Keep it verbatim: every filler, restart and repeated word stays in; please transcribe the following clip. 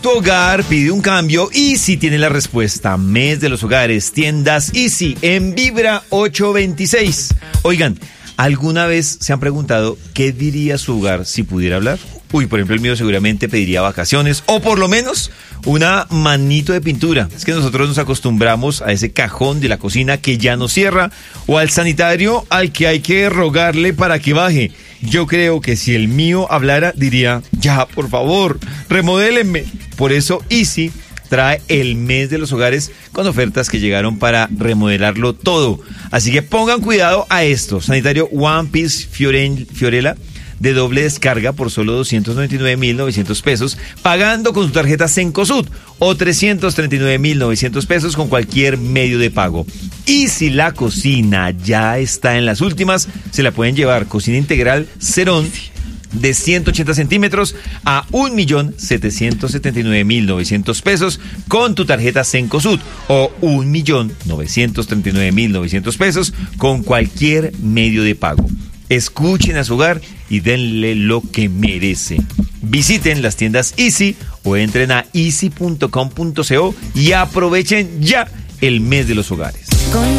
tu hogar pide un cambio, Easy tiene la respuesta. Mes de los hogares, tiendas Easy en Vibra ochocientos veintiséis. Oigan, ¿alguna vez se han preguntado qué diría su hogar si pudiera hablar? Uy, por ejemplo, el mío seguramente pediría vacaciones o por lo menos una manito de pintura. Es que nosotros nos acostumbramos a ese cajón de la cocina que ya no cierra o al sanitario al que hay que rogarle para que baje. Yo creo que si el mío hablara diría, ya, por favor, remodélenme. Por eso Easy trae el mes de los hogares con ofertas que llegaron para remodelarlo todo. Así que pongan cuidado a esto. Sanitario One Piece Fioren, Fiorella de doble descarga por solo doscientos noventa y nueve mil novecientos pesos, pagando con su tarjeta Cencosud, o trescientos treinta y nueve mil novecientos pesos con cualquier medio de pago. Y si la cocina ya está en las últimas, se la pueden llevar cocina integral Cerón de ciento ochenta centímetros a un millón setecientos setenta y nueve mil novecientos pesos con tu tarjeta Cencosud, o un millón novecientos treinta y nueve mil novecientos pesos con cualquier medio de pago. Escuchen a su hogar y denle lo que merece. Visiten las tiendas Easy o entren a easy punto com punto co y aprovechen ya el mes de los hogares.